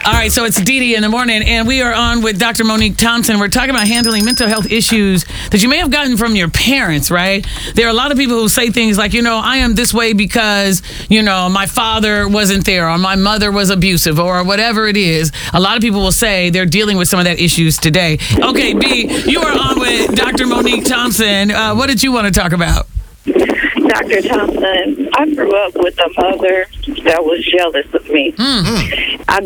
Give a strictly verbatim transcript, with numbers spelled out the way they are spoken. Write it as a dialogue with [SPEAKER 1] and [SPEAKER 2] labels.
[SPEAKER 1] All right, so it's Dee Dee in the morning, and we are on with Doctor Monique Thompson. We're talking about handling mental health issues that you may have gotten from your parents, right? There are a lot of people who say things like, you know, I am this way because, you know, my father wasn't there, or my mother was abusive, or whatever it is. A lot of people will say they're dealing with some of that issues today. Okay, B, you are on with Doctor Monique Thompson. Uh, what did you want to talk about?
[SPEAKER 2] Doctor Thompson, I grew up with a mother that was jealous of me.
[SPEAKER 1] Mm-hmm.
[SPEAKER 2] I